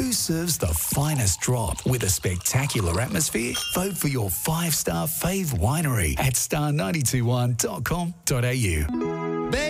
Who serves the finest drop with a spectacular atmosphere? Vote for your 5-star fave winery at star921.com.au.